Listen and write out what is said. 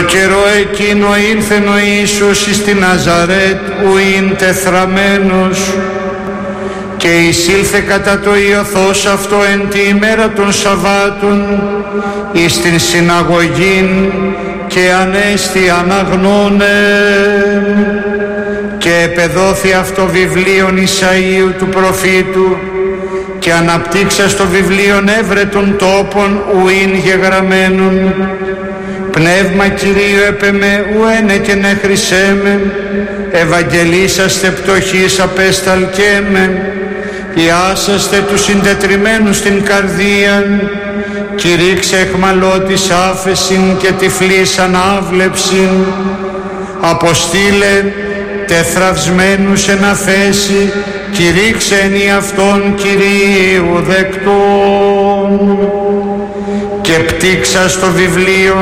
καιρό εκείνο ήλθεν ο Ιησούς εις την Ναζαρέτ, ου ειν τεθραμένος, και εισήλθε κατά το ιωθός αυτό εν τη ημέρα των Σαββάτων εις την συναγωγήν, και ανέστη αναγνώνε, και επεδόθη αυτό βιβλίον Ισαΐου του προφήτου, και αναπτύξα στο βιβλίον έβρε των τόπων ου ειν γεγραμμένων. Πνεύμα Κυρίου επεμέ ουένε και νεχρησέ με, ευαγγελίσαστε πτωχής απέσταλκέμε, ιάσαστε τους συντετριμμένους στην καρδίαν, κηρύξε εχμαλώτης άφεσιν και τυφλής ανάβλεψιν, αποστήλε τεθραυσμένους εν αφέση, κηρύξε εν αυτόν Κυρίου δεκτών. Και πτύξα στο βιβλίο